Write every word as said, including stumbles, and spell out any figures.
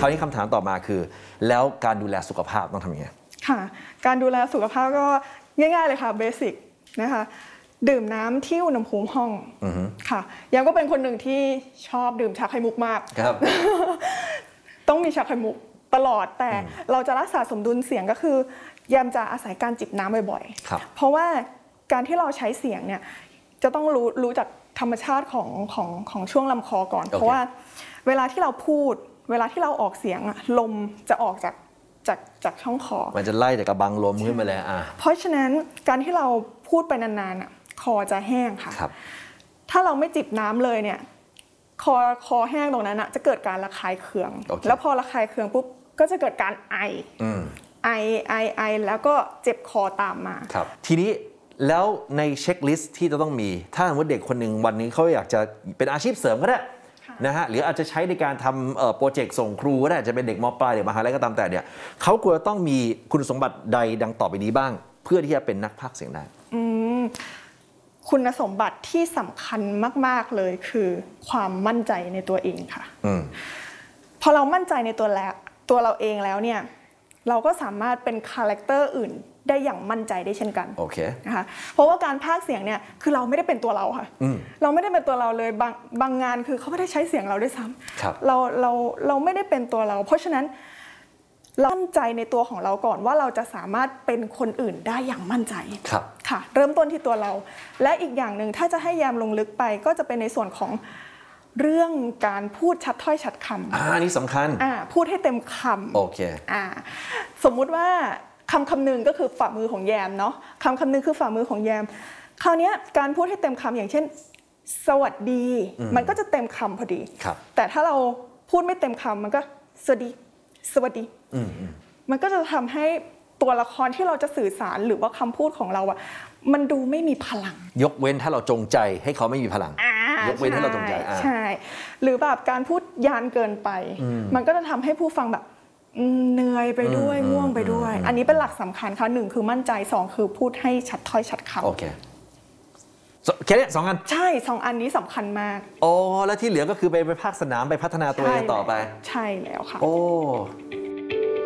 คราวนี้คำถามต่อมาคือแล้วการดูแลสุขภาพต้องทำยังไงค่ะการดูแลสุขภาพก็ง่ายๆเลยค่ะเบสิกนะคะดื่มน้ำที่อุณหภูมิห้องค่ะยังก็เป็นคนหนึ่งที่ชอบดื่มชาไข่มุกมากครับต้องมีชาไข่มุกตลอดแต่เราจะรักษาสมดุลเสียงก็คือแยมจะอาศัยการจิบน้ำบ่อยๆเพราะว่าการที่เราใช้เสียงเนี่ยจะต้องรู้รู้จากธรรมชาติของของของช่วงลำคอก่อน okay. เพราะว่าเวลาที่เราพูดเวลาที่เราออกเสียงลมจะออกจากจากจากช่องคอมันจะไล่จากกระบังลมขึ้นมาเลยอ่ะเพราะฉะนั้นการที่เราพูดไปนานๆคอจะแห้งค่ะถ้าเราไม่จิบน้ำเลยเนี่ยคอคอแห้งตรงนั้นจะเกิดการระคายเคือง okay. แล้วพอระคายเคืองปุ๊บก็จะเกิดการไอไอไอไอแล้วก็เจ็บคอตามมาครับทีนี้แล้วในเช็คลิสต์ที่จะต้องมีถ้าสมมติเด็กคนหนึ่งวันนี้เขาอยากจะเป็นอาชีพเสริมก็ได้นะฮะหรืออาจจะใช้ในการทำโปรเจกต์ส่งครูก็ได้จะเป็นเด็กม.ปลายเด็กมหาลัยก็ตามแต่เนี่ยเขาควรต้องมีคุณสมบัติใดดังต่อไปนี้บ้างเพื่อที่จะเป็นนักพากย์เสียงได้คุณสมบัติที่สำคัญมากๆเลยคือความมั่นใจในตัวเองค่ะพอเรามั่นใจในตัวแล้วตัวเราเองแล้วเนี่ยเราก็สามารถเป็นคาแรคเตอร์อื่นได้อย่างมั่นใจได้เช่นกันโอเคนะคะเพราะว่าการพากย์เสียงเนี่ยคือเราไม่ได้เป็นตัวเราค่ะเราไม่ได้เป็นตัวเราเลยบางบางงานคือเขาไม่ได้ใช้เสียงเราด้วยซ้ำเราเราเราไม่ได้เป็นตัวเราเพราะฉะนั้นเรามั่นใจในตัวของเราก่อนว่าเราจะสามารถเป็นคนอื่นได้อย่างมั่นใจค่ะเริ่มต้นที่ตัวเราและอีกอย่างหนึ่งถ้าจะให้แยมลงลึกไปก็จะเป็นในส่วนของเรื่องการพูดชัดถ้อยชัดคำอ่านี่สำคัญอ่าพูดให้เต็มคำโอเคอ่าสมมุติว่าคำคำหนึ่งก็คือฝ่ามือของแยมเนาะคำคำหนึ่งคือฝ่ามือของแยมคราวนี้การพูดให้เต็มคำอย่างเช่นสวัสดีมันก็จะเต็มคำพอดีแต่ถ้าเราพูดไม่เต็มคำมันก็สวัสดีสวัสดีมันก็จะทำให้ตัวละครที่เราจะสื่อสารหรือว่าคำพูดของเราอะมันดูไม่มีพลังยกเว้นถ้าเราจงใจให้เขาไม่มีพลังยกเว้นถ้าเราจงใจใช่หรือแบบการพูดยานเกินไปมันก็จะทำให้ผู้ฟังแบบเหนื่อยไปด้วยง่วงไปด้วยอันนี้เป็นหลักสำคัญค่ะหนึ่งคือมั่นใจสองคือพูดให้ชัดถ้อยชัดคำโอเคแค่นี้สองอันใช่สองอันนี้สำคัญมากโอ้แล้วที่เหลือก็คือไปไปภาคสนามไปพัฒนาตัวเองต่อไปใช่แล้วค่ะโอ้